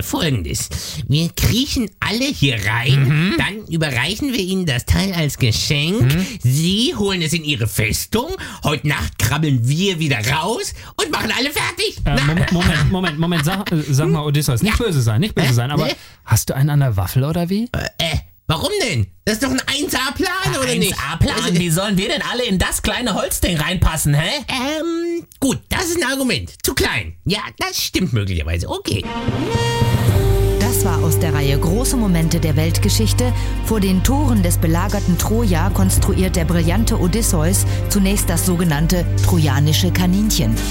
Also folgendes. Wir kriechen alle hier rein, dann überreichen wir Ihnen das Teil als Geschenk. Sie holen es in Ihre Festung. Heute Nacht krabbeln wir wieder raus und machen alle fertig. Moment, sag mal, Odysseus, nicht böse sein, aber hast du einen an der Waffel oder wie? Warum denn? Das ist doch ein 1A-Plan, oder nicht? 1A-Plan? Wie sollen wir denn alle in das kleine Holzding reinpassen, hä? Gut, das ist ein Argument. Zu klein. Ja, das stimmt möglicherweise. Okay. Das war aus der Reihe Große Momente der Weltgeschichte. Vor den Toren des belagerten Troja konstruiert der brillante Odysseus zunächst das sogenannte trojanische Kaninchen.